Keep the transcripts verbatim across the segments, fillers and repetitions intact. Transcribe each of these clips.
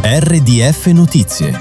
R D F Notizie.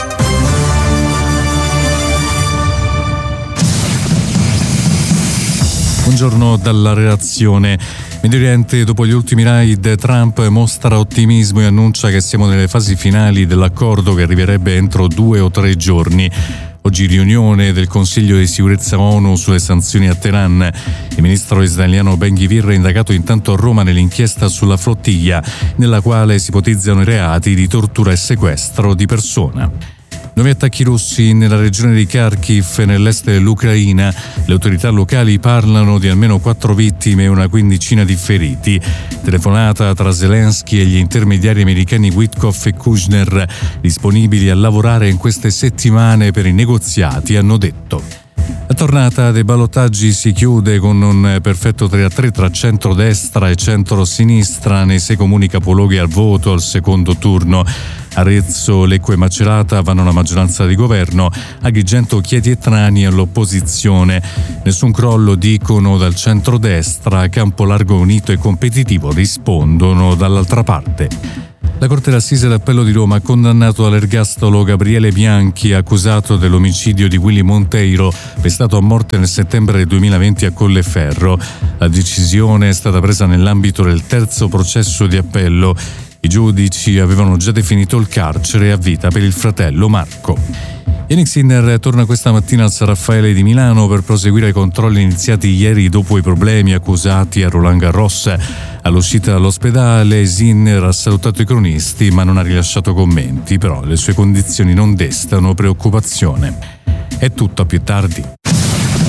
Buongiorno dalla redazione. Medio Oriente, dopo gli ultimi raid, Trump mostra ottimismo e annuncia che siamo nelle fasi finali dell'accordo che arriverebbe entro due o tre giorni. Oggi riunione del Consiglio di sicurezza ONU sulle sanzioni a Teheran. Il ministro israeliano Ben Gvir è indagato intanto a Roma nell'inchiesta sulla flottiglia, nella quale si ipotizzano i reati di tortura e sequestro di persona. Nuovi attacchi russi nella regione di Kharkiv, nell'est dell'Ucraina. Le autorità locali parlano di almeno quattro vittime e una quindicina di feriti. Telefonata tra Zelensky e gli intermediari americani Witkoff e Kushner, disponibili a lavorare in queste settimane per i negoziati, hanno detto. La tornata dei ballottaggi si chiude con un perfetto tre a tre tra centro-destra e centro-sinistra nei sei comuni capoluoghi al voto al secondo turno. Arezzo, Lecco e Macerata vanno alla maggioranza di governo, Agrigento, Chieti e Trani all'opposizione. Nessun crollo, dicono dal centro-destra, Campo Largo unito e competitivo rispondono dall'altra parte. La Corte d'Assise d'Appello di Roma ha condannato all'ergastolo Gabriele Bianchi, accusato dell'omicidio di Willy Monteiro, pestato a morte nel settembre del duemilaventi a Colleferro. La decisione è stata presa nell'ambito del terzo processo di appello. I giudici avevano già definito il carcere a vita per il fratello Marco. Yannick Sinner torna questa mattina al San Raffaele di Milano per proseguire i controlli iniziati ieri dopo i problemi accusati a Roland Garros. All'uscita dall'ospedale Sinner ha salutato i cronisti ma non ha rilasciato commenti, però le sue condizioni non destano preoccupazione. È tutto, a più tardi.